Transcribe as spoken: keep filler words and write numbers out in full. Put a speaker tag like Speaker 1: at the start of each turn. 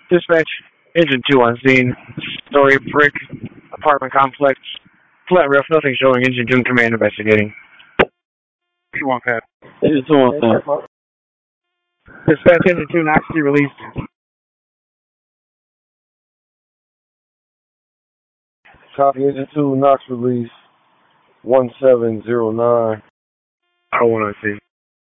Speaker 1: Dispatch, engine two on scene. Story brick, apartment complex. Flat roof, nothing showing. Engine two in command investigating.
Speaker 2: You want that?
Speaker 3: Engine two on scene.
Speaker 1: Dispatch, engine two, Knox to released.
Speaker 4: Copy, engine two, Knox release one seven zero nine.
Speaker 2: I don't want to see.